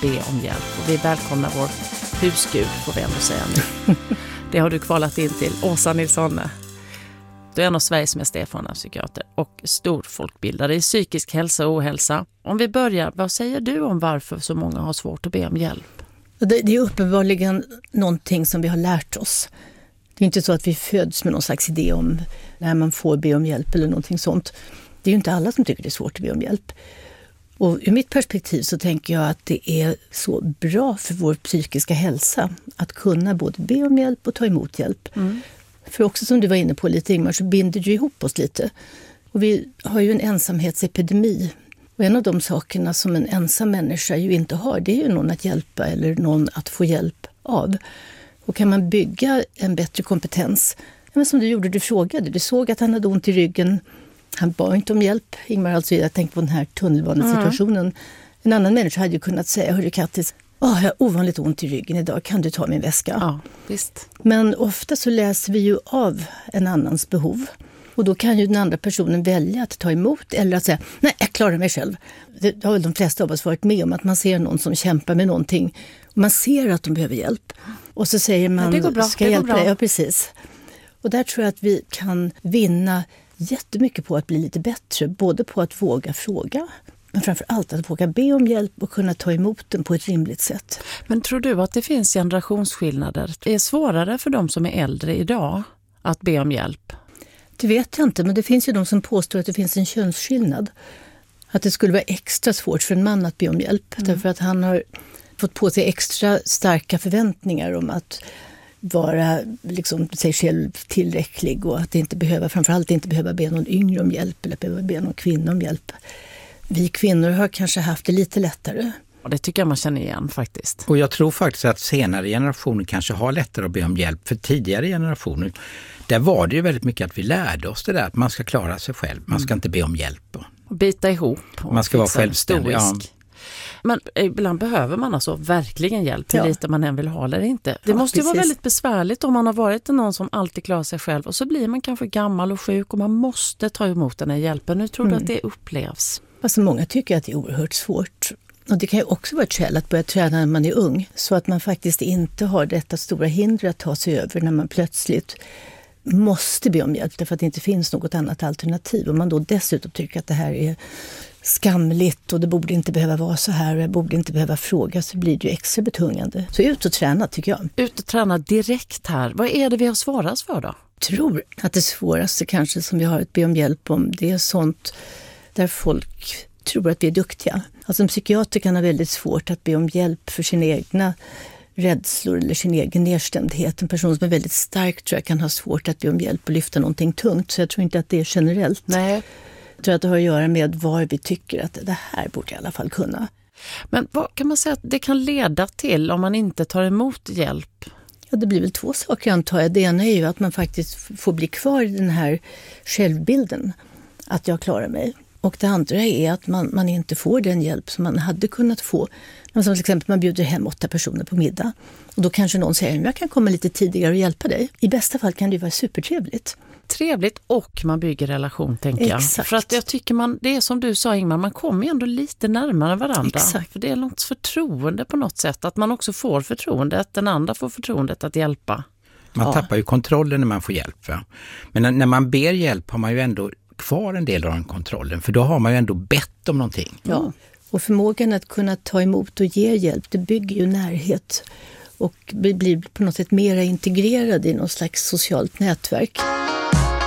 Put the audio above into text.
be om hjälp. Och vi välkomnar vår husgud, får vi ändå säga nu. Det har du kvalat in till, Åsa Nilsson. Du är en av Sveriges mest erfarna psykiater och stor folkbildare i psykisk hälsa och ohälsa. Om vi börjar, vad säger du om varför så många har svårt att be om hjälp? Det är uppenbarligen någonting som vi har lärt oss. Det är inte så att vi föds med någon slags idé om när man får be om hjälp eller någonting sånt. Det är ju inte alla som tycker det är svårt att be om hjälp. Och ur mitt perspektiv så tänker jag att det är så bra för vår psykiska hälsa att kunna både be om hjälp och ta emot hjälp. För också som du var inne på lite, Ingmar, så binder det ihop oss lite. Och vi har ju en ensamhetsepidemi. Och en av de sakerna som en ensam människa ju inte har, det är ju någon att hjälpa eller någon att få hjälp av. Och kan man bygga en bättre kompetens, men som du gjorde, du frågade, du såg att han hade ont i ryggen, han bad inte om hjälp. Ingmar, alltså jag tänkte på den här tunnelbanesituationen. En annan människa hade ju kunnat säga, hörru Kattis, jag har ovanligt ont i ryggen idag, kan du ta min väska? Ja, visst. Men ofta så läser vi ju av en annans behov. Och då kan ju den andra personen välja att ta emot eller att säga, nej, jag klarar mig själv. Det har väl de flesta av oss varit med om, att man ser någon som kämpar med någonting. Och man ser att de behöver hjälp. Och så säger man, det går bra, ska jag hjälpa dig? Ja, precis. Och där tror jag att vi kan vinna jättemycket på att bli lite bättre. Både på att våga fråga, men framför allt att våga be om hjälp och kunna ta emot den på ett rimligt sätt. Men tror du att det finns generationsskillnader? Det är svårare för de som är äldre idag att be om hjälp? Det vet jag inte, men det finns ju de som påstår att det finns en könsskillnad. Att det skulle vara extra svårt för en man att be om hjälp. Därför att han har fått på sig extra starka förväntningar om att vara liksom sig själv tillräcklig och att inte behöva, framförallt inte behöva be någon yngre om hjälp eller behöva be någon kvinna om hjälp. Vi kvinnor har kanske haft det lite lättare. Och det tycker jag man känner igen faktiskt. Och jag tror faktiskt att senare generationer kanske har lättare att be om hjälp. För tidigare generationer, där var det ju väldigt mycket att vi lärde oss det där. Att man ska klara sig själv, man ska inte be om hjälp. Och bita ihop. Och man ska vara självständig. Ja. Men ibland behöver man alltså verkligen hjälp, hur lite man än vill ha eller inte. Det måste ju vara väldigt besvärligt om man har varit någon som alltid klarar sig själv. Och så blir man kanske gammal och sjuk och man måste ta emot den här hjälpen. Hur tror du att det upplevs? Alltså många tycker att det är oerhört svårt. Och det kan ju också vara ett skäl att börja träna när man är ung. Så att man faktiskt inte har detta stora hinder att ta sig över när man plötsligt måste be om hjälp. Därför att det inte finns något annat alternativ. Och man då dessutom tycker att det här är skamligt och det borde inte behöva vara så här och jag borde inte behöva fråga, så blir det ju extra betungande. Så ut och träna tycker jag. Ut och träna direkt här. Vad är det vi har svårast för då? Jag tror att det svåraste kanske som vi har att be om hjälp om, det är sånt där folk tror att vi är duktiga. Alltså en psykiater kan ha väldigt svårt att be om hjälp för sina egna rädslor eller sin egen nedstämdhet. En person som är väldigt stark tror jag kan ha svårt att be om hjälp och lyfta någonting tungt. Så jag tror inte att det är generellt. Nej. Jag tror att det har att göra med var vi tycker att det här borde i alla fall kunna. Men vad kan man säga att det kan leda till om man inte tar emot hjälp? Ja, det blir väl två saker antar jag. Det ena är ju att man faktiskt får bli kvar i den här självbilden. Att jag klarar mig. Och det andra är att man inte får den hjälp som man hade kunnat få. Men som till exempel man bjuder hem 8 personer på middag. Och då kanske någon säger, jag kan komma lite tidigare och hjälpa dig. I bästa fall kan det vara supertrevligt. Trevligt och man bygger relation, tänker jag. Exakt. För att jag tycker det är som du sa Ingmar, man kommer ju ändå lite närmare varandra. Exakt. För det är något förtroende på något sätt. Att man också får förtroende, att den andra får förtroendet att hjälpa. Man tappar ju kontrollen när man får hjälp. Va? Men när man ber hjälp har man ju ändå kvar en del av den kontrollen. För då har man ju ändå bett om någonting. Ja, och förmågan att kunna ta emot och ge hjälp, det bygger ju närhet. Och blir på något sätt mer integrerad i någon slags socialt nätverk.